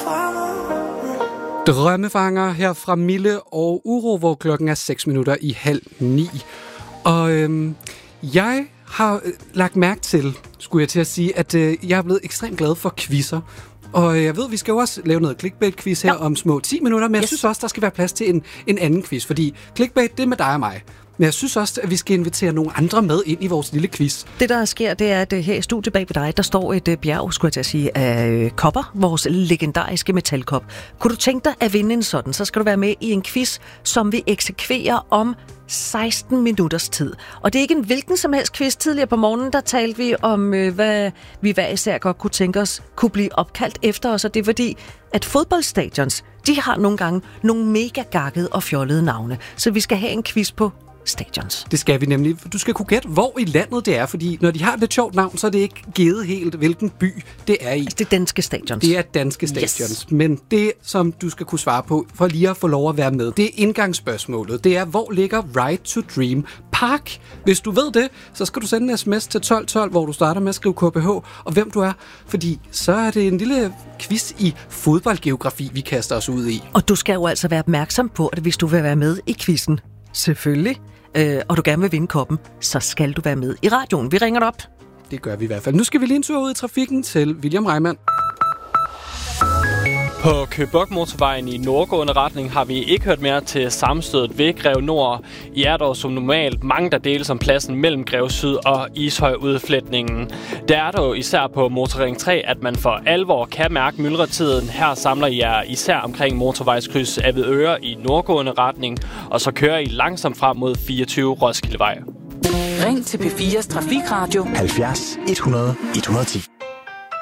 Drømmefanger her fra Mille og Uro, hvor klokken er 8:06. Og jeg har lagt mærke til, skulle jeg til at sige, at jeg er blevet ekstremt glad for quizzer. Og jeg ved, vi skal jo også lave noget clickbait-quiz her om små 10 minutter, men jeg synes også, der skal være plads til en anden quiz, fordi clickbait, det er med dig og mig. Men jeg synes også, at vi skal invitere nogle andre med ind i vores lille quiz. Det, der sker, det er, at her i studiet bag ved dig, der står et bjerg, skulle jeg til at sige, af kopper. Vores legendariske metalkop. Kunne du tænke dig at vinde en sådan, så skal du være med i en quiz, som vi eksekverer om 16 minutters tid. Og det er ikke en hvilken som helst quiz. Tidligere på morgenen, der talte vi om, hvad vi hver især godt kunne tænke os, kunne blive opkaldt efter os. Og det er fordi, at fodboldstadions, de har nogle gange nogle mega gakkede og fjollede navne. Så vi skal have en quiz på stadions. Det skal vi nemlig. Du skal kunne gætte, hvor i landet det er, fordi når de har et lidt sjovt navn, så er det ikke givet helt, hvilken by det er i. Altså, det er danske stadions. Det er danske stadions. Yes. Men det, som du skal kunne svare på, for lige at få lov at være med, det er indgangsspørgsmålet. Det er, hvor ligger Right to Dream Park? Hvis du ved det, så skal du sende en sms til 1212, hvor du starter med at skrive KBH, og hvem du er. Fordi så er det en lille quiz i fodboldgeografi, vi kaster os ud i. Og du skal jo altså være opmærksom på, at hvis du vil være med i quizzen, selvfølgelig, og du gerne vil vinde koppen, så skal du være med i radioen. Vi ringer dig op. Det gør vi i hvert fald. Nu skal vi lige en tur ud i trafikken til William Reimann. På Køge Bugt Motorvejen i nordgående retning har vi ikke hørt mere til sammenstødet ved Greve Nord. I er dog som normalt mange, der deles om pladsen mellem Greve Syd og Ishøj udfletningen. Der er dog især på Motorring 3, at man for alvor kan mærke myldretiden. Her samler jeg især omkring motorvejskryds Avedøre i nordgående retning, og så kører I langsomt frem mod 24 Roskildevej. Ring til P4's Trafikradio 70 100 110.